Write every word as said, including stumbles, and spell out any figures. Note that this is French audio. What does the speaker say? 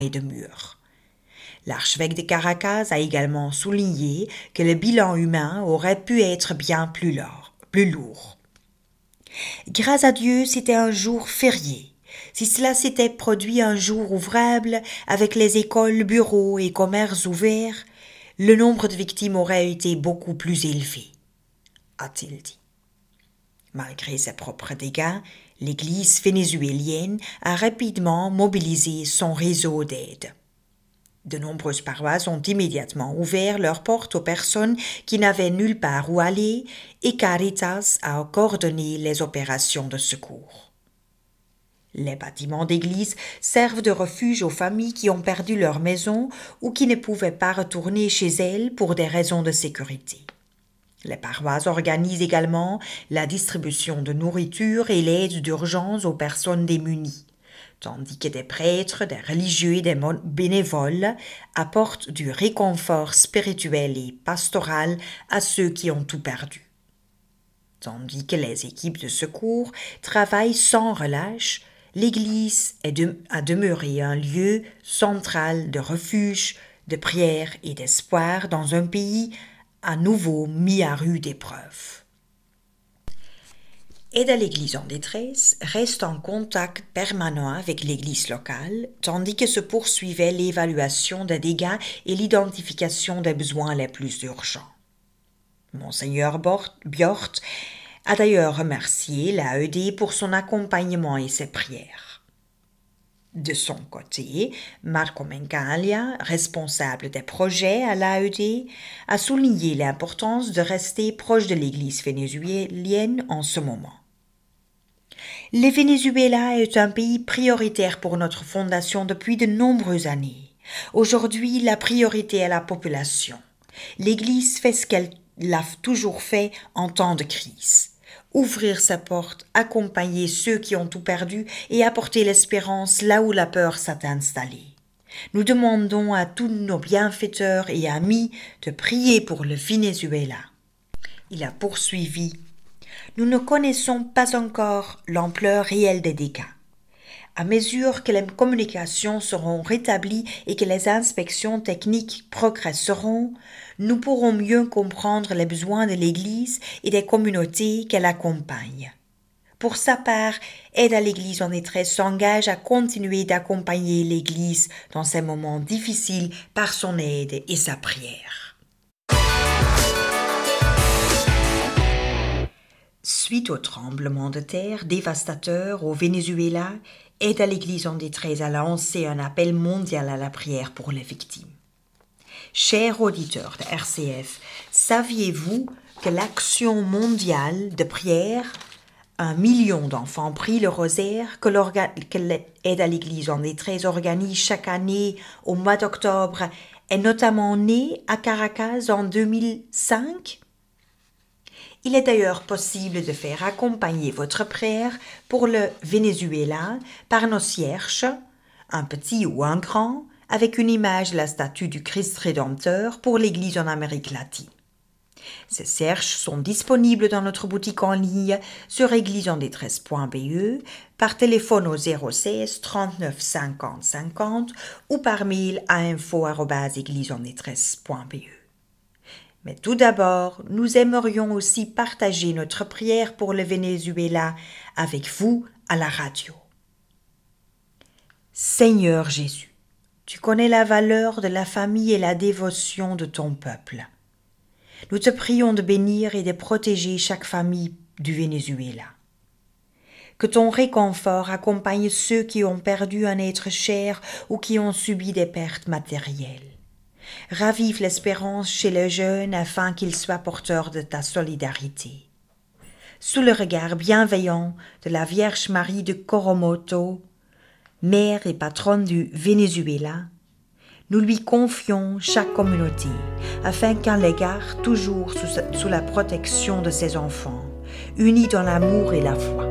et de murs. L'archevêque de Caracas a également souligné que le bilan humain aurait pu être bien plus lourd. Plus lourd. Grâce à Dieu, c'était un jour férié. Si cela s'était produit un jour ouvrable, avec les écoles, bureaux et commerces ouverts, le nombre de victimes aurait été beaucoup plus élevé, a-t-il dit. Malgré ses propres dégâts, l'Église vénézuélienne a rapidement mobilisé son réseau d'aide. De nombreuses paroisses ont immédiatement ouvert leurs portes aux personnes qui n'avaient nulle part où aller et Caritas a coordonné les opérations de secours. Les bâtiments d'église servent de refuge aux familles qui ont perdu leur maison ou qui ne pouvaient pas retourner chez elles pour des raisons de sécurité. Les paroisses organisent également la distribution de nourriture et l'aide d'urgence aux personnes démunies, tandis que des prêtres, des religieux et des bénévoles apportent du réconfort spirituel et pastoral à ceux qui ont tout perdu. Tandis que les équipes de secours travaillent sans relâche, l'Église est de, a demeuré un lieu central de refuge, de prière et d'espoir dans un pays à nouveau mis à rude épreuve. Aide à l'Église en détresse reste en contact permanent avec l'Église locale, tandis que se poursuivait l'évaluation des dégâts et l'identification des besoins les plus urgents. Monseigneur Bjort a d'ailleurs remercié l'A E D pour son accompagnement et ses prières. De son côté, Marco Mencaglia, responsable des projets à l'A E D, a souligné l'importance de rester proche de l'Église vénézuélienne en ce moment. Le Venezuela est un pays prioritaire pour notre fondation depuis de nombreuses années. Aujourd'hui, la priorité est la population. L'Église fait ce qu'elle a toujours fait en temps de crise. Ouvrir sa porte, accompagner ceux qui ont tout perdu et apporter l'espérance là où la peur s'est installée. Nous demandons à tous nos bienfaiteurs et amis de prier pour le Venezuela. Il a poursuivi. Nous ne connaissons pas encore l'ampleur réelle des dégâts. À mesure que les communications seront rétablies et que les inspections techniques progresseront, nous pourrons mieux comprendre les besoins de l'Église et des communautés qu'elle accompagne. Pour sa part, Aide à l'Église en détresse s'engage à continuer d'accompagner l'Église dans ces moments difficiles par son aide et sa prière. Suite au tremblement de terre dévastateur au Venezuela, Aide à l'Église en détresse a lancé un appel mondial à la prière pour les victimes. Chers auditeurs de R C F, saviez-vous que l'action mondiale de prière, un million d'enfants prient le rosaire, que, que l'Aide à l'Église en détresse organise chaque année au mois d'octobre, est notamment née à Caracas en deux mille cinq? Il est d'ailleurs possible de faire accompagner votre prière pour le Venezuela par nos cierges, un petit ou un grand, avec une image de la statue du Christ Rédempteur pour l'Église en Amérique latine. Ces cierges sont disponibles dans notre boutique en ligne sur église en détresse point b e, par téléphone au zéro seize trente-neuf cinquante cinquante ou par mail à info arobase église en détresse point b e. Mais tout d'abord, nous aimerions aussi partager notre prière pour le Venezuela avec vous à la radio. Seigneur Jésus, tu connais la valeur de la famille et la dévotion de ton peuple. Nous te prions de bénir et de protéger chaque famille du Venezuela. Que ton réconfort accompagne ceux qui ont perdu un être cher ou qui ont subi des pertes matérielles. Ravive l'espérance chez les jeunes afin qu'ils soient porteurs de ta solidarité. Sous le regard bienveillant de la Vierge Marie de Coromoto, mère et patronne du Venezuela, nous lui confions chaque communauté afin qu'elle les garde toujours sous, sous la protection de ses enfants, unis dans l'amour et la foi.